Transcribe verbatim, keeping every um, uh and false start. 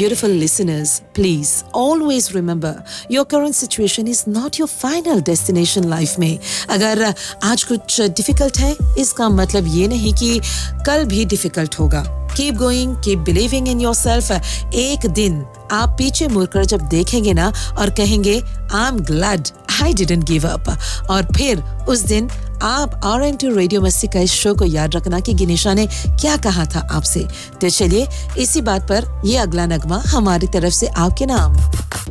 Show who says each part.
Speaker 1: beautiful listeners, please always remember your current situation is not your final destination life में. अगर आज कुछ difficult है, इसका मतलब ये नहीं कि कल भी difficult होगा. Keep going, keep believing in yourself. एक दिन आप पीछे मुड़कर जब देखेंगे ना और कहेंगे I'm glad I didn't give up. और फिर उस दिन आप आर एम टू रेडियो मस्ती का इस शो को याद रखना कि गिनीशा ने क्या कहा था आपसे. तो चलिए इसी बात पर ये अगला नगमा हमारी तरफ से आपके नाम.